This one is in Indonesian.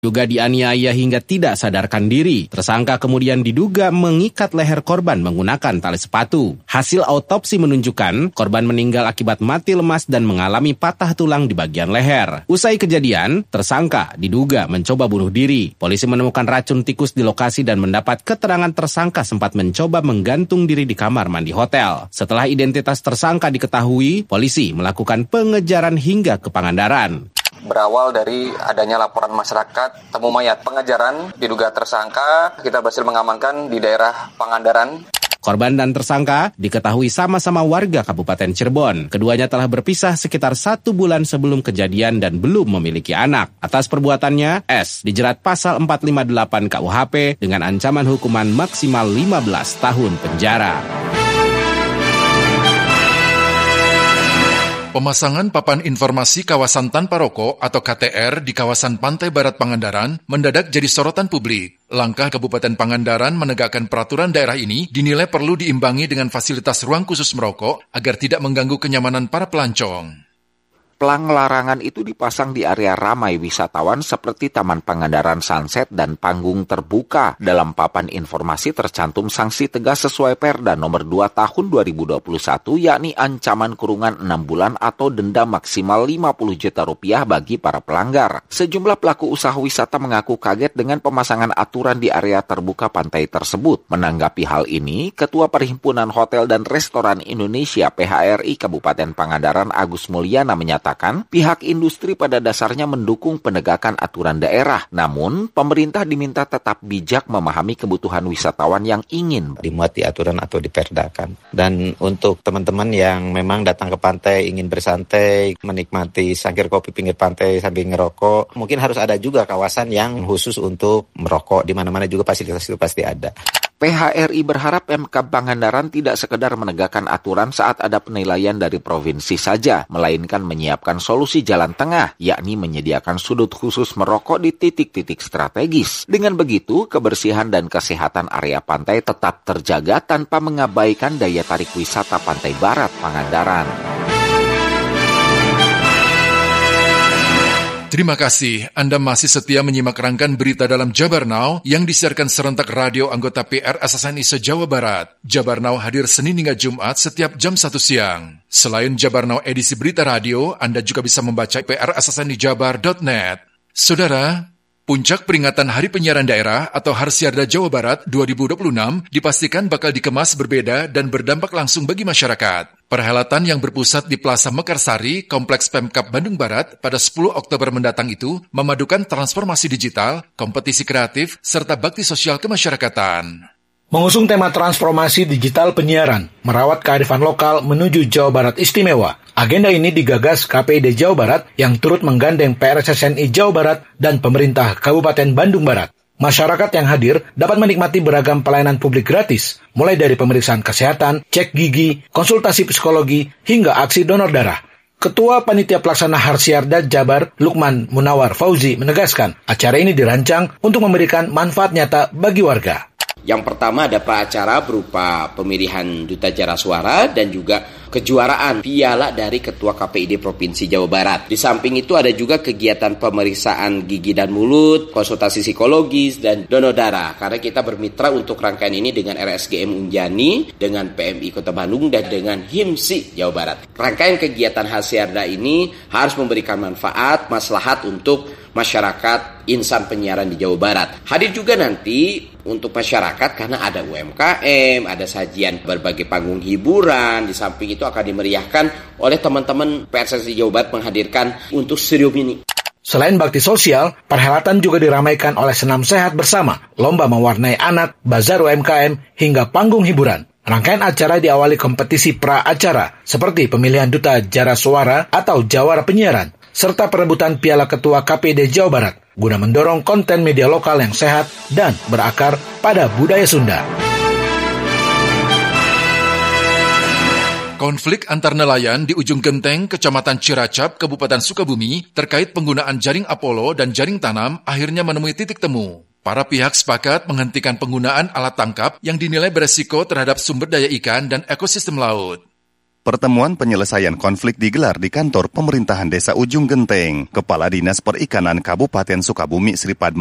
Juga dianiaya hingga tidak sadarkan diri. Tersangka kemudian diduga mengikat leher korban menggunakan tali sepatu. Hasil autopsi menunjukkan korban meninggal akibat mati lemas dan mengalami patah tulang di bagian leher. Usai kejadian, tersangka diduga mencoba bunuh diri. Polisi menemukan racun tikus di lokasi dan mendapat keterangan tersangka sempat mencoba menggantung diri di kamar mandi hotel. Setelah identitas tersangka diketahui, polisi melakukan pengejaran hingga ke Pangandaran. Berawal dari adanya laporan masyarakat temu mayat. Pengejaran diduga tersangka kita berhasil mengamankan di daerah Pangandaran. Korban dan tersangka diketahui sama-sama warga Kabupaten Cirebon. Keduanya telah berpisah sekitar 1 bulan sebelum kejadian dan belum memiliki anak. Atas perbuatannya, S dijerat pasal 458 KUHP dengan ancaman hukuman maksimal 15 tahun penjara. Pemasangan papan informasi kawasan tanpa rokok atau KTR di kawasan Pantai Barat Pangandaran mendadak jadi sorotan publik. Langkah Kabupaten Pangandaran menegakkan peraturan daerah ini dinilai perlu diimbangi dengan fasilitas ruang khusus merokok agar tidak mengganggu kenyamanan para pelancong. Pelang larangan itu dipasang di area ramai wisatawan seperti Taman Pangandaran Sunset dan panggung terbuka. Dalam papan informasi tercantum sanksi tegas sesuai Perda nomor 2 tahun 2021, yakni ancaman kurungan 6 bulan atau denda maksimal 50 juta rupiah bagi para pelanggar. Sejumlah pelaku usaha wisata mengaku kaget dengan pemasangan aturan di area terbuka pantai tersebut. Menanggapi hal ini, Ketua Perhimpunan Hotel dan Restoran Indonesia PHRI Kabupaten Pangandaran Agus Mulyana menyatakan pihak industri pada dasarnya mendukung penegakan aturan daerah. Namun, pemerintah diminta tetap bijak memahami kebutuhan wisatawan yang ingin dimuat di aturan atau diperdakan. Dan untuk teman-teman yang memang datang ke pantai ingin bersantai, menikmati cangkir kopi pinggir pantai sambil ngerokok, mungkin harus ada juga kawasan yang khusus untuk merokok. Di mana-mana juga fasilitas itu pasti ada. PHRI berharap Pemkab Pangandaran tidak sekedar menegakkan aturan saat ada penilaian dari provinsi saja, melainkan menyiapkan solusi jalan tengah, yakni menyediakan sudut khusus merokok di titik-titik strategis. Dengan begitu, kebersihan dan kesehatan area pantai tetap terjaga tanpa mengabaikan daya tarik wisata Pantai Barat Pangandaran. Terima kasih Anda masih setia menyimak rangkaian berita dalam Jabar Now yang disiarkan serentak radio anggota PR SSNI se-Jawa Barat. Jabar Now hadir Senin hingga Jumat setiap jam 1 siang. Selain Jabar Now edisi berita radio, Anda juga bisa membaca prssnijabar.net. Saudara, puncak peringatan Hari Penyiaran Daerah atau Harsiarda Jawa Barat 2026 dipastikan bakal dikemas berbeda dan berdampak langsung bagi masyarakat. Perhelatan yang berpusat di Plaza Mekarsari, Kompleks Pemkab Bandung Barat pada 10 Oktober mendatang itu memadukan transformasi digital, kompetisi kreatif, serta bakti sosial kemasyarakatan. Mengusung tema transformasi digital penyiaran, merawat kearifan lokal menuju Jawa Barat Istimewa. Agenda ini digagas KPID Jawa Barat yang turut menggandeng PRSSNI Jawa Barat dan pemerintah Kabupaten Bandung Barat. Masyarakat yang hadir dapat menikmati beragam pelayanan publik gratis, mulai dari pemeriksaan kesehatan, cek gigi, konsultasi psikologi, hingga aksi donor darah. Ketua Panitia Pelaksana Harsiarda Jabar, Lukman Munawar Fauzi, menegaskan acara ini dirancang untuk memberikan manfaat nyata bagi warga. Yang pertama ada praacara berupa pemilihan duta jara suara dan juga kejuaraan piala dari Ketua KPID Provinsi Jawa Barat. Di samping itu ada juga kegiatan pemeriksaan gigi dan mulut, konsultasi psikologis, dan donor darah. Karena kita bermitra untuk rangkaian ini dengan RSGM Unjani, dengan PMI Kota Bandung, dan dengan HIMSI Jawa Barat. Rangkaian kegiatan Harsiarda ini harus memberikan manfaat, maslahat untuk masyarakat insan penyiaran di Jawa Barat. Hadir juga nanti untuk masyarakat karena ada UMKM, ada sajian berbagai panggung hiburan. Di samping itu akan dimeriahkan oleh teman-teman PRSSNI Jawa Barat menghadirkan untuk Studio Mini. Selain bakti sosial, perhelatan juga diramaikan oleh senam sehat bersama, lomba mewarnai anak, bazar UMKM, hingga panggung hiburan. Rangkaian acara diawali kompetisi pra-acara, seperti pemilihan duta jara suara atau jawara penyiaran, serta perebutan piala ketua KPID Jawa Barat, guna mendorong konten media lokal yang sehat dan berakar pada budaya Sunda. Konflik antar nelayan di ujung genteng Kecamatan Ciracap, Kabupaten Sukabumi terkait penggunaan jaring Apollo dan jaring tanam akhirnya menemui titik temu. Para pihak sepakat menghentikan penggunaan alat tangkap yang dinilai beresiko terhadap sumber daya ikan dan ekosistem laut. Pertemuan penyelesaian konflik digelar di kantor pemerintahan Desa Ujung Genteng. Kepala Dinas Perikanan Kabupaten Sukabumi Sri Padma